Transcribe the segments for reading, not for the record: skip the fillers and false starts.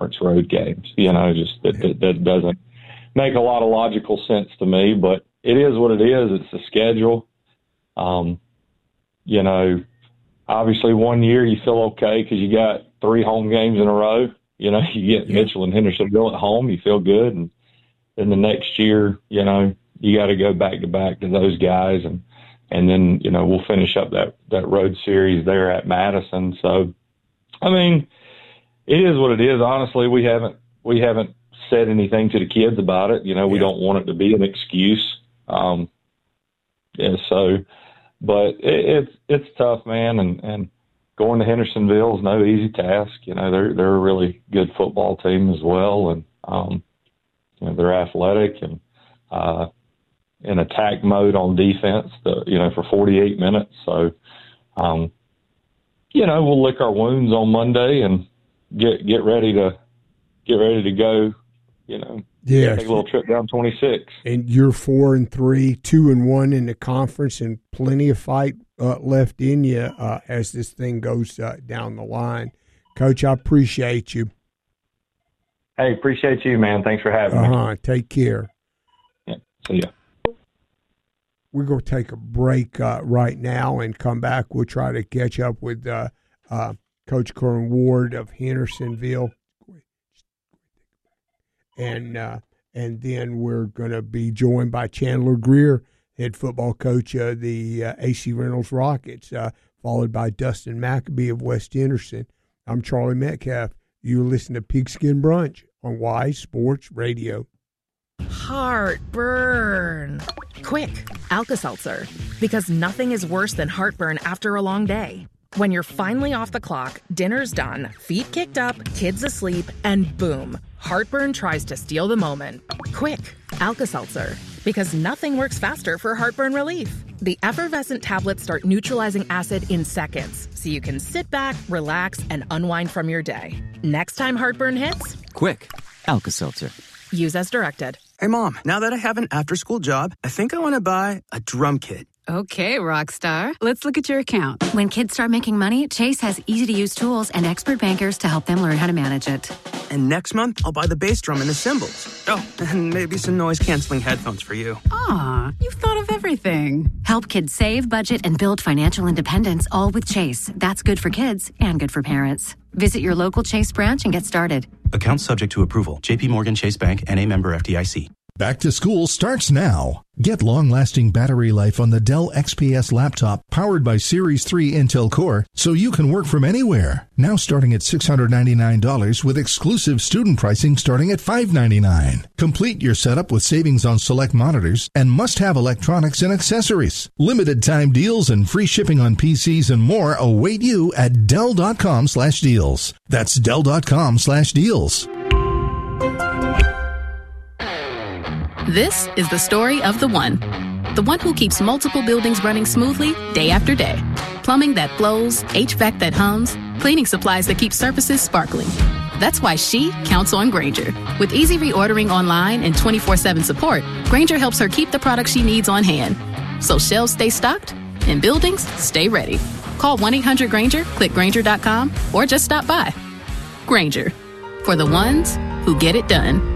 conference road games. Just that doesn't make a lot of logical sense to me, but it is what it is. It's the schedule. Obviously 1 year you feel okay because you got 3 home games in a row. You get Mitchell and Hendersonville at home, you feel good. And then the next year, you got to go back to back to those guys. And then, we'll finish up that road series there at Madison. So, I mean, it is what it is. Honestly, we haven't said anything to the kids about it. We don't want it to be an excuse. But it's tough, man. And going to Hendersonville is no easy task. They're a really good football team as well. And, they're athletic and, in attack mode on defense, for 48 minutes. So, we'll lick our wounds on Monday and get ready to go, take a little trip down 26. And you're 4-3, 2-1 in the conference, and plenty of fight left in you as this thing goes down the line. Coach, I appreciate you. Hey, appreciate you, man. Thanks for having me. Take care. Yeah, see ya. We're going to take a break right now and come back. We'll try to catch up with Coach Curran Ward of Hendersonville. And then we're going to be joined by Chandler Greer, head football coach of the AC Reynolds Rockets, followed by Dustin McAbee of West Henderson. I'm Charlie Metcalf. You listen to Pigskin Brunch on Wise Sports Radio. Heartburn. Quick, Alka-Seltzer. Because nothing is worse than heartburn after a long day. When you're finally off the clock, dinner's done, feet kicked up, kids asleep, and boom, heartburn tries to steal the moment. Quick, Alka-Seltzer. Because nothing works faster for heartburn relief. The effervescent tablets start neutralizing acid in seconds, so you can sit back, relax, and unwind from your day. Next time heartburn hits, quick, Alka-Seltzer. Use as directed. Hey, Mom, now that I have an after-school job, I think I want to buy a drum kit. Okay, Rockstar. Let's look at your account. When kids start making money, Chase has easy-to-use tools and expert bankers to help them learn how to manage it. And next month, I'll buy the bass drum and the cymbals. Oh, and maybe some noise-canceling headphones for you. Aw, you've thought of everything. Help kids save, budget, and build financial independence, all with Chase. That's good for kids and good for parents. Visit your local Chase branch and get started. Account subject to approval. J.P. Morgan Chase Bank, N.A. member FDIC. Back to school starts now. Get long-lasting battery life on the Dell XPS laptop powered by Series 3 Intel Core so you can work from anywhere. Now starting at $699 with exclusive student pricing starting at $599. Complete your setup with savings on select monitors and must-have electronics and accessories. Limited time deals and free shipping on PCs and more await you at Dell.com/deals. That's Dell.com/deals. This is the story of the one who keeps multiple buildings running smoothly day after day. Plumbing that flows, HVAC that hums, cleaning supplies that keep surfaces sparkling. That's why she counts on Grainger. With easy reordering online and 24/7 support, Grainger helps her keep the products she needs on hand. So shelves stay stocked and buildings stay ready. Call 1-800-GRAINGER, click Grainger.com, or just stop by. Grainger, for the ones who get it done.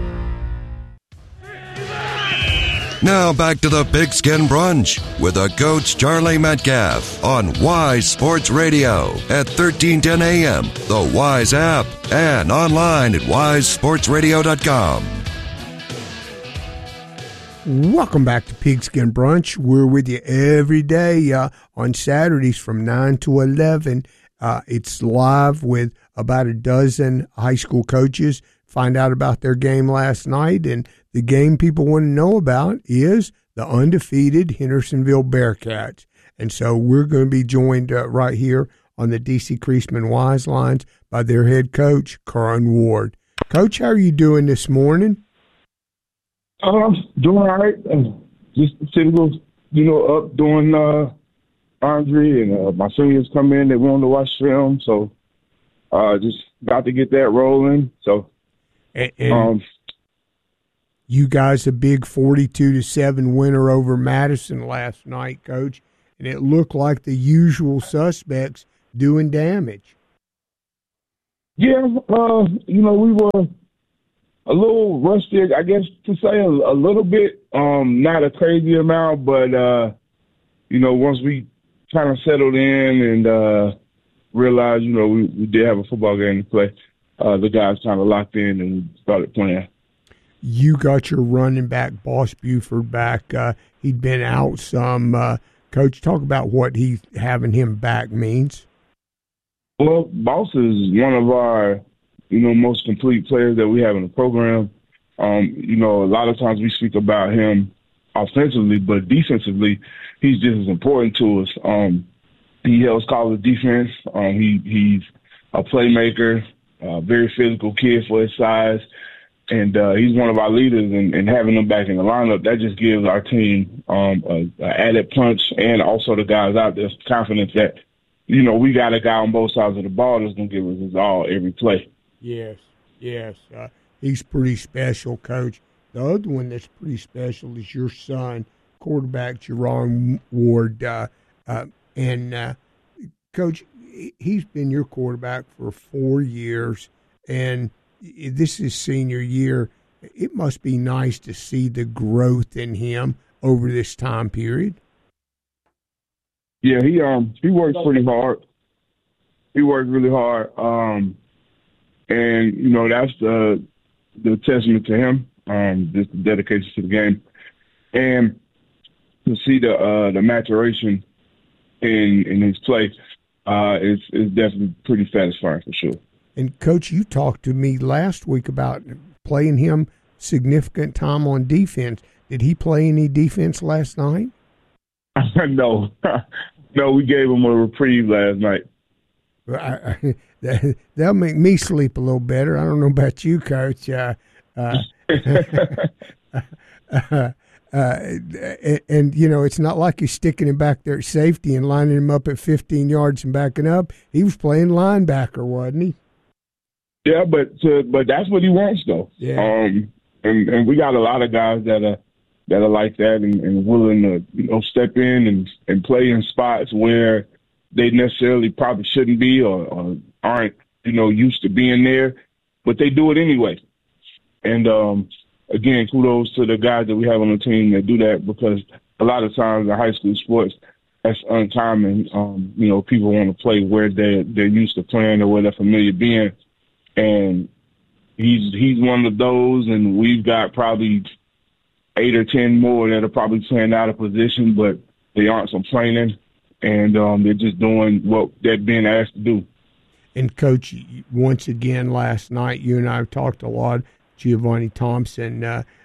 Now back to the Pigskin Brunch with the coach Charlie Metcalf on Wise Sports Radio at 1310 AM, the Wise app, and online at wisesportsradio.com. Welcome back to Pigskin Brunch. We're with you every day on Saturdays from 9 to 11. It's live with about a dozen high school coaches. Find out about their game last night, and the game people want to know about is the undefeated Hendersonville Bearcats. And so we're going to be joined right here on the DC Creasman Wise lines by their head coach, Curran Ward. Coach, how are you doing this morning? I'm doing all right. Just sitting, up doing laundry, and my seniors come in. They wanted to watch film, so just got to get that rolling. So. And you guys a big 42-7 winner over Madison last night, Coach, and it looked like the usual suspects doing damage. Yeah, we were a little rusty, I guess to say a little bit. Not a crazy amount, but once we kind of settled in and realized, we did have a football game to play, the guys kind of locked in and we started playing. You got your running back, Boss Buford, back. He'd been out some. Coach, talk about what having him back means. Well, Boss is one of our, most complete players that we have in the program. A lot of times we speak about him offensively, but defensively, he's just as important to us. He helps college defense. He's a playmaker, very physical kid for his size. And he's one of our leaders, and having him back in the lineup, that just gives our team an added punch, and also the guys out there confidence that, we got a guy on both sides of the ball that's going to give us his all every play. Yes. He's pretty special, Coach. The other one that's pretty special is your son, quarterback Jerron Ward. And Coach, he's been your quarterback for 4 years, and this is senior year. It must be nice to see the growth in him over this time period. Yeah, he works pretty hard. He works really hard, and that's the testament to him. Just the dedication to the game, and to see the maturation in his play is definitely pretty satisfying for sure. And, Coach, you talked to me last week about playing him significant time on defense. Did he play any defense last night? No, we gave him a reprieve last night. That'll make me sleep a little better. I don't know about you, Coach. And, it's not like you're sticking him back there at safety and lining him up at 15 yards and backing up. He was playing linebacker, wasn't he? Yeah, but that's what he wants, though. Yeah. And we got a lot of guys that are like that and willing to step in and play in spots where they necessarily probably shouldn't be or aren't used to being there, but they do it anyway. And again, kudos to the guys that we have on the team that do that, because a lot of times in high school sports, that's uncommon. People want to play where they're used to playing or where they're familiar being. And he's one of those, and we've got probably 8 or 10 more that are probably playing out of position, but they aren't complaining, and they're just doing what they're being asked to do. And, Coach, once again last night, you and I have talked a lot. Giovanni Thompson,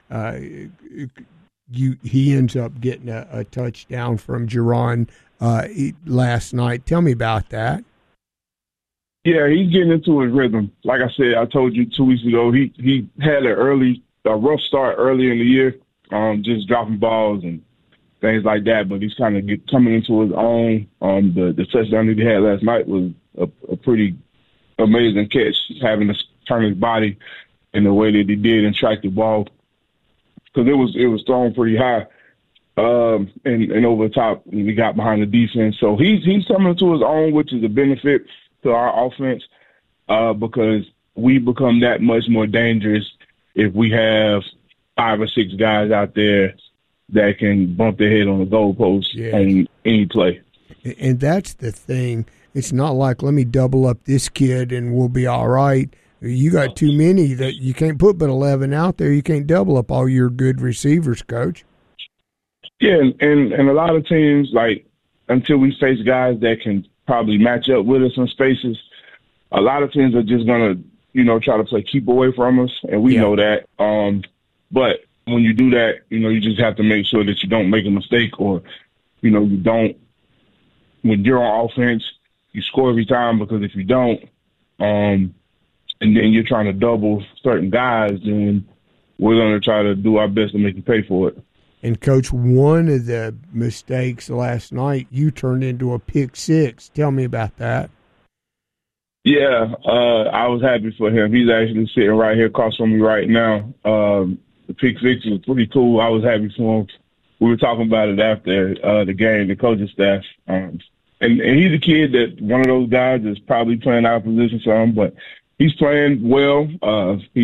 he ends up getting a touchdown from Jerron last night. Tell me about that. Yeah, he's getting into his rhythm. Like I said, I told you 2 weeks ago, he had a rough start early in the year, just dropping balls and things like that. But he's kind of coming into his own. The touchdown that he had last night was a pretty amazing catch, having to turn his body in the way that he did and track the ball, because it was thrown pretty high and over the top. And we got behind the defense, so he's coming into his own, which is a benefit to our offense, because we become that much more dangerous if we have 5 or 6 guys out there that can bump their head on the goalpost on any play. And that's the thing. It's not like, let me double up this kid and we'll be all right. You got too many that you can't put but 11 out there. You can't double up all your good receivers, Coach. Yeah, and a lot of teams, like, until we face guys that can probably match up with us in spaces, a lot of teams are just going to, try to play keep away from us, and we know that. But when you do that, you just have to make sure that you don't make a mistake, or, you don't, when you're on offense, you score every time, because if you don't, and then you're trying to double certain guys, then we're going to try to do our best to make you pay for it. And, Coach, one of the mistakes last night, you turned into a pick six. Tell me about that. Yeah, I was happy for him. He's actually sitting right here across from me right now. The pick six was pretty cool. I was happy for him. We were talking about it after the game, the coaching staff. And he's a kid that one of those guys that's probably playing out of position some, but He's playing well.